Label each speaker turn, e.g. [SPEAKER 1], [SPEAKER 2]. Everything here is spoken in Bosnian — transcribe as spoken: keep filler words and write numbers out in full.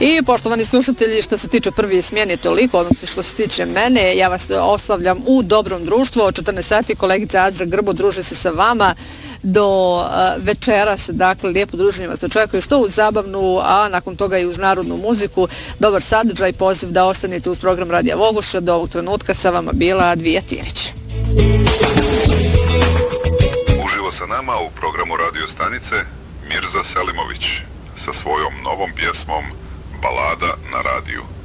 [SPEAKER 1] I poštovani slušatelji, što se tiče prve smjene toliko, odnosno što se tiče mene, ja vas ostavljam u dobrom društvu. Od četrnaest sati kolegica Azra Grbo druži se sa vama do uh, večeras, dakle lijepo druženje vas očekuje što uz zabavnu, a nakon toga i uz narodnu muziku. Dobar sadržaj, poziv da ostanete uz program Radija Vogoša. Do ovog trenutka sa vama bila Advija Tirić.
[SPEAKER 2] Uživo sa nama u programu radio stanice Mirza Selimović sa svojom novom pjesmom Balada na radiju.